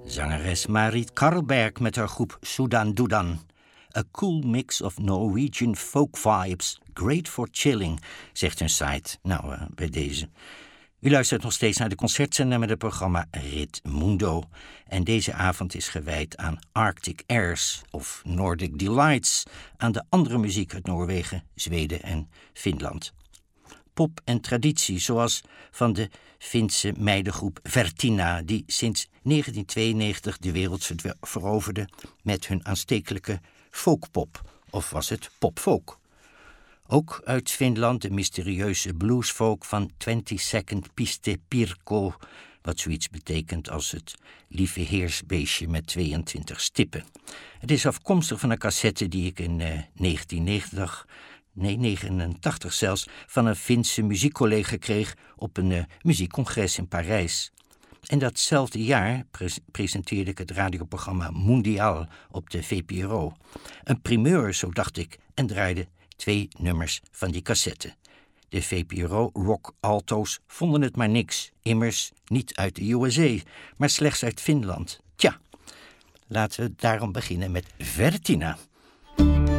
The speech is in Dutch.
Zangeres Marit Karlberg met haar groep Sudan Dudan. A cool mix of Norwegian folk vibes. Great for chilling, zegt hun site. Nou, bij deze. U luistert nog steeds naar de concertzender met het programma Ritmundo. En deze avond is gewijd aan Arctic Airs of Nordic Delights. Aan de andere muziek uit Noorwegen, Zweden en Finland. Pop en traditie, zoals van de Finse meidengroep Vertina, die sinds 1992 de wereld veroverde met hun aanstekelijke folkpop, of was het popfolk. Ook uit Finland de mysterieuze bluesfolk van 22nd Piste Pirkko, wat zoiets betekent als het lieve heersbeestje met 22 stippen. Het is afkomstig van een cassette die ik in 1989 zelfs, van een Finse muziekcollega kreeg op een muziekcongres in Parijs. En datzelfde jaar presenteerde ik het radioprogramma Mondiaal op de VPRO. Een primeur, zo dacht ik, en draaide 2 nummers van die cassette. De VPRO Rock Alto's vonden het maar niks, immers niet uit de USA, maar slechts uit Finland. Tja, laten we daarom beginnen met Vertina.